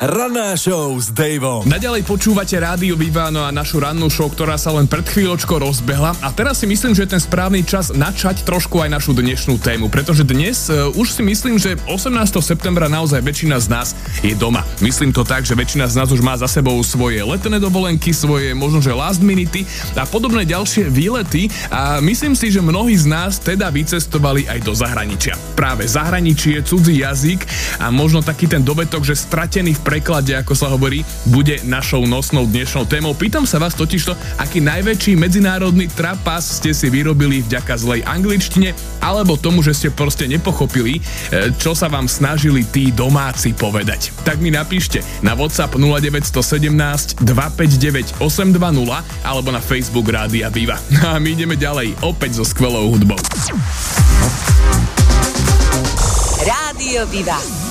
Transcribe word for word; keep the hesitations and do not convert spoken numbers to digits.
Ranná show s Davom. Naďalej počúvate Rádio Viva, no a našu rannú show, ktorá sa len pred chvíľočkou rozbehla. A teraz si myslím, že je ten správny čas načať trošku aj našu dnešnú tému, pretože dnes uh, už si myslím, že osemnásteho septembra naozaj väčšina z nás je doma. Myslím to tak, že väčšina z nás už má za sebou svoje letné dovolenky, svoje možno že last minute a podobné ďalšie výlety a myslím si, že mnohí z nás teda vycestovali aj do zahraničia. Práve zahraničie, cudzí jazyk a možno taký ten dovetok, že stratený v preklade, ako sa hovorí, bude našou nosnou dnešnou témou. Pýtam sa vás totižto, aký najväčší medzinárodný trapas ste si vyrobili vďaka zlej angličtine, alebo tomu, že ste proste nepochopili, čo sa vám snažili tí domáci povedať. Tak mi napíšte na WhatsApp nula deväť jedna sedem dva päť deväť osem dva nula alebo na Facebook Rádia Viva. A my ideme ďalej, opäť so skvelou hudbou. Rádio Viva.